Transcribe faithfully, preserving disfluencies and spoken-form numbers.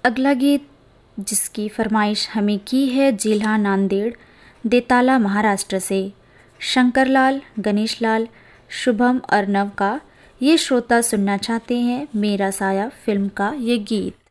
अगला गीत जिसकी फरमाइश हमें की है जिला नांदेड़ देताला महाराष्ट्र से शंकरलाल, गणेशलाल, शुभम, अर्नव का। ये श्रोता सुनना चाहते हैं मेरा साया फिल्म का ये गीत।